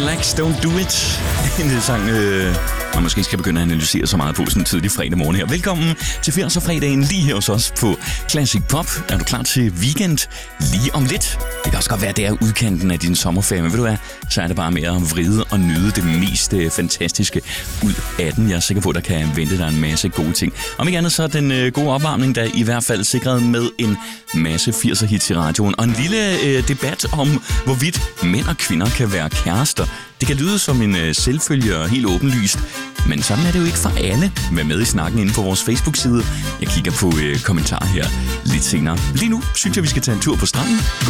Relax, Don't Do It. En sang, man måske skal begynde at analysere så meget på sådan en tidlig fredag morgen her. Velkommen til 80'er-fredagen lige her hos os på Classic Pop. Er du klar til weekend lige om lidt? Det kan også godt være, det er udkanten af din sommerferie, men ved du hvad, så er det bare med at vride og nyde det mest fantastiske ud af den. Jeg er sikker på, at der kan vente dig en masse gode ting. Om ikke andet så er den gode opvarmning, der i hvert fald sikret med en masse 80'er hits i radioen. Og en lille debat om, hvorvidt mænd og kvinder kan være kærester. Det kan lyde som en selvfølge og helt åbenlyst, men sådan er det jo ikke for alle. Vær med i snakken inde på vores Facebook-side. Jeg kigger på kommentarer her lidt senere. Lige nu synes jeg, vi skal tage en tur på stranden.